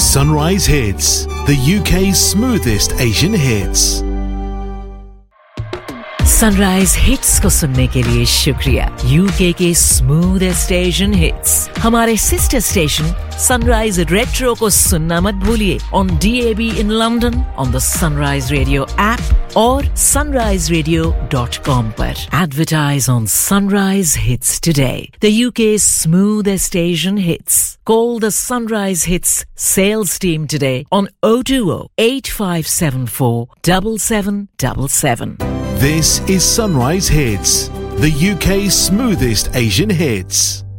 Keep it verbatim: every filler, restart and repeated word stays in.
Sunrise Hits, the U K's smoothest Asian hits. Sunrise hits को सुनने के लिए शुक्रिया। यूके के स्मूथेस्ट एशियन हिट्स हमारे सिस्टर स्टेशन सनराइज रेट्रो को सुनना मत भूलिए on D A B in London, on the sunrise radio app और sunrise radio dot com पर। Advertise on Sunrise Hits today, the U K's smoothest Asian hits. Call the Sunrise Hits sales team today on oh two oh, eight five seven four, seven seven seven seven. This is Sunrise Hits, the U K's smoothest Asian hits.